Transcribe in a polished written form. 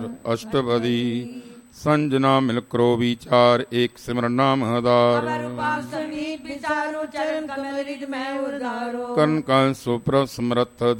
अष्टपदी संजना मिल करो विचार एक सिमरन नाम हदार कन का सुप्रभ समर्थ